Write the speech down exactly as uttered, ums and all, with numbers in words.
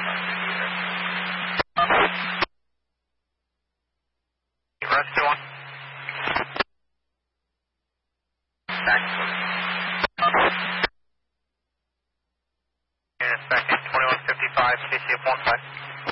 Rest two one. Back. Units back in twenty-one fifty-five, C C F one five.